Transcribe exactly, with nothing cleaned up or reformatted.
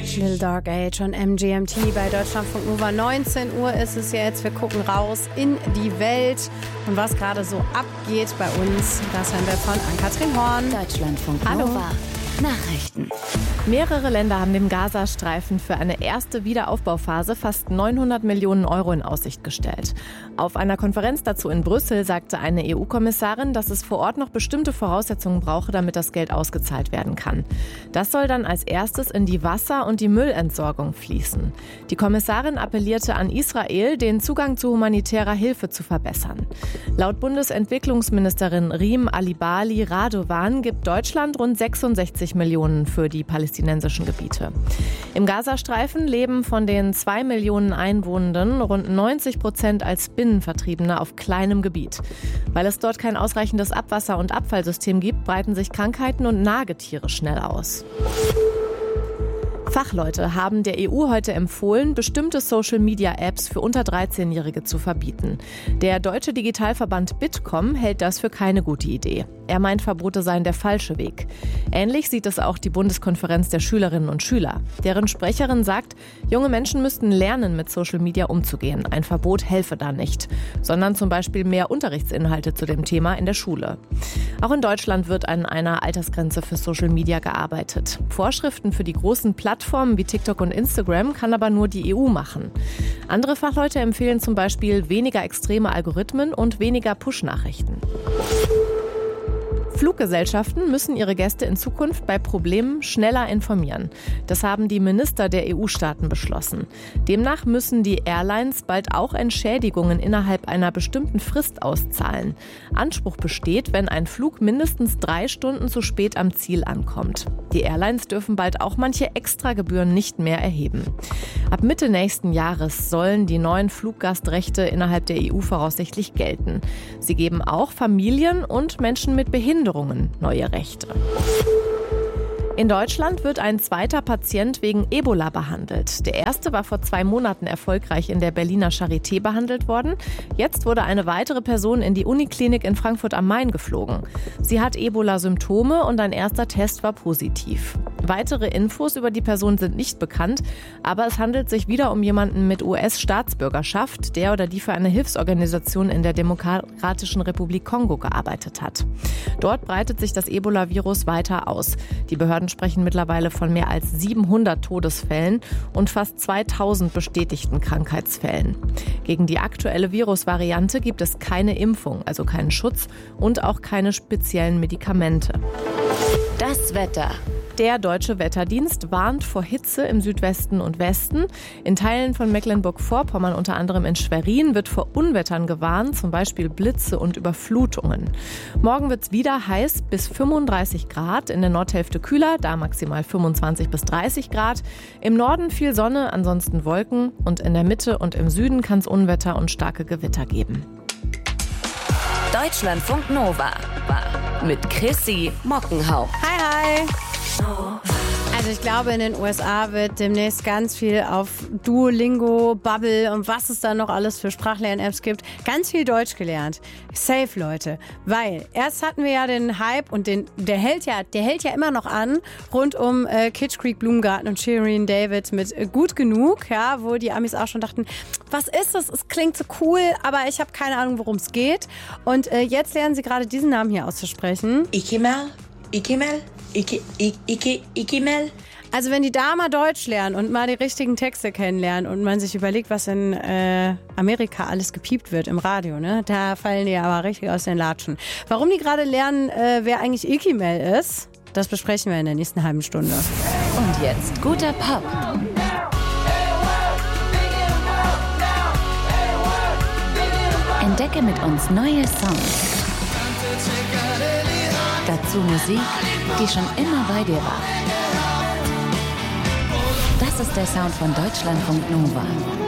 Little Dark Age und M G M T bei Deutschlandfunk Nova. neunzehn Uhr ist es jetzt. Wir gucken raus in die Welt und was gerade so abgeht bei uns. Das hören wir von Ann-Kathrin Horn. Deutschlandfunk Hallo. Nova. Nachrichten. Mehrere Länder haben dem Gazastreifen für eine erste Wiederaufbauphase fast neunhundert Millionen Euro in Aussicht gestellt. Auf einer Konferenz dazu in Brüssel sagte eine E U-Kommissarin, dass es vor Ort noch bestimmte Voraussetzungen brauche, damit das Geld ausgezahlt werden kann. Das soll dann als erstes in die Wasser- und die Müllentsorgung fließen. Die Kommissarin appellierte an Israel, den Zugang zu humanitärer Hilfe zu verbessern. Laut Bundesentwicklungsministerin Riem Alibali Radovan gibt Deutschland rund sechsundsechzig Millionen für die palästinensischen Gebiete. Im Gazastreifen leben von den zwei Millionen Einwohnenden rund neunzig Prozent als Binnenvertriebene auf kleinem Gebiet. Weil es dort kein ausreichendes Abwasser- und Abfallsystem gibt, breiten sich Krankheiten und Nagetiere schnell aus. Fachleute haben der E U heute empfohlen, bestimmte Social-Media-Apps für unter dreizehnjährige zu verbieten. Der deutsche Digitalverband Bitkom hält das für keine gute Idee. Er meint, Verbote seien der falsche Weg. Ähnlich sieht es auch die Bundeskonferenz der Schülerinnen und Schüler. Deren Sprecherin sagt, junge Menschen müssten lernen, mit Social Media umzugehen. Ein Verbot helfe da nicht, sondern zum Beispiel mehr Unterrichtsinhalte zu dem Thema in der Schule. Auch in Deutschland wird an einer Altersgrenze für Social Media gearbeitet. Vorschriften für die großen Plattformen wie TikTok und Instagram kann aber nur die E U machen. Andere Fachleute empfehlen zum Beispiel weniger extreme Algorithmen und weniger Push-Nachrichten. Fluggesellschaften müssen ihre Gäste in Zukunft bei Problemen schneller informieren. Das haben die Minister der E U-Staaten beschlossen. Demnach müssen die Airlines bald auch Entschädigungen innerhalb einer bestimmten Frist auszahlen. Anspruch besteht, wenn ein Flug mindestens drei Stunden zu spät am Ziel ankommt. Die Airlines dürfen bald auch manche Extragebühren nicht mehr erheben. Ab Mitte nächsten Jahres sollen die neuen Fluggastrechte innerhalb der E U voraussichtlich gelten. Sie geben auch Familien und Menschen mit Behinderungen neue Rechte. In Deutschland wird ein zweiter Patient wegen Ebola behandelt. Der erste war vor zwei Monaten erfolgreich in der Berliner Charité behandelt worden. Jetzt wurde eine weitere Person in die Uniklinik in Frankfurt am Main geflogen. Sie hat Ebola-Symptome und ein erster Test war positiv. Weitere Infos über die Person sind nicht bekannt, aber es handelt sich wieder um jemanden mit U S-Staatsbürgerschaft, der oder die für eine Hilfsorganisation in der Demokratischen Republik Kongo gearbeitet hat. Dort breitet sich das Ebola-Virus weiter aus. Die Behörden sprechen mittlerweile von mehr als siebenhundert Todesfällen und fast zweitausend bestätigten Krankheitsfällen. Gegen die aktuelle Virusvariante gibt es keine Impfung, also keinen Schutz und auch keine speziellen Medikamente. Das Wetter. Der Deutsche Wetterdienst warnt vor Hitze im Südwesten und Westen. In Teilen von Mecklenburg-Vorpommern, unter anderem in Schwerin, wird vor Unwettern gewarnt, zum Beispiel Blitze und Überflutungen. Morgen wird es wieder heiß bis fünfunddreißig Grad, in der Nordhälfte kühler, da maximal fünfundzwanzig bis dreißig Grad. Im Norden viel Sonne, ansonsten Wolken und in der Mitte und im Süden kann es Unwetter und starke Gewitter geben. Deutschlandfunk Nova mit Chrissy Mockenhaupt. Hi, hi. Also ich glaube, in den U S A wird demnächst ganz viel auf Duolingo, Bubble und was es da noch alles für Sprachlern-Apps gibt, ganz viel Deutsch gelernt. Safe, Leute. Weil erst hatten wir ja den Hype und den, der hält ja, der hält ja immer noch an, rund um äh, Kitsch Creek Blumengarten und Shirin David mit äh, Gut Genug, ja, wo die Amis auch schon dachten, was ist das? Es klingt so cool, aber ich habe keine Ahnung, worum es geht. Und äh, jetzt lernen sie gerade diesen Namen hier auszusprechen. Ikimel, Ikimel. Iki, Iki, Ikimel. Also wenn die da mal Deutsch lernen und mal die richtigen Texte kennenlernen und man sich überlegt, was in äh, Amerika alles gepiept wird im Radio, ne, da fallen die aber richtig aus den Latschen. Warum die gerade lernen, äh, wer eigentlich Ikimel ist, das besprechen wir in der nächsten halben Stunde. Und jetzt guter Pop. Entdecke mit uns neue Songs. Dazu Musik, die schon immer bei dir war. Das ist der Sound von Deutschlandfunk Nova.